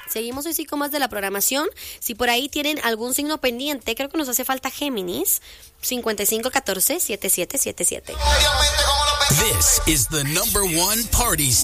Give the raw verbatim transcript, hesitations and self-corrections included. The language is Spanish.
Seguimos hoy sí con más de la programación. Si por ahí tienen algún signo pendiente, creo que nos hace falta Géminis. cincuenta y cinco catorce setenta y siete setenta y siete. This is the number one party